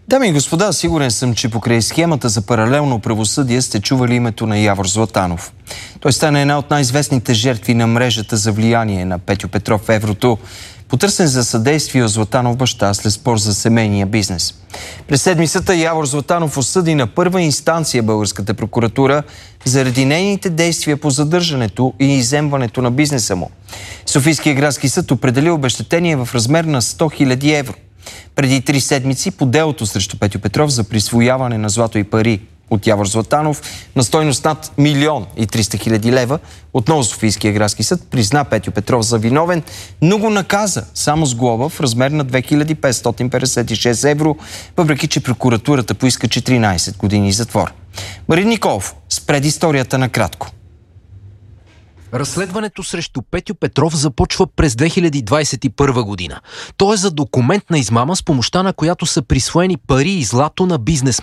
Дами и господа, сигурен съм, че покрай схемата за паралелно правосъдие сте чували името на Явор Златанов. Той стана една от най-известните жертви на мрежата за влияние на Петьо Петров в еврото, потърсен за съдействие от Златанов баща след спор за семейния бизнес. През седмицата Явор Златанов осъди на първа инстанция българската прокуратура заради нейните действия по задържането и изземването на бизнеса му. Софийския градски съд определи обезщетение в размер на 100 000 евро. Преди 3 седмици по делото срещу Петьо Петров за присвояване на злато и пари от Явор Златанов на стойност над 1 300 000 лева, отново Софийския градски съд призна Петьо Петров за виновен, но го наказа само с глоба в размер на 2556 евро, въпреки че прокуратурата поиска 14 години затвор. Марин Николов с предисторията накратко. Разследването срещу Петьо Петров започва през 2021 година. То е за документ на измама, с помощта на която са присвоени пари и злато на бизнесмен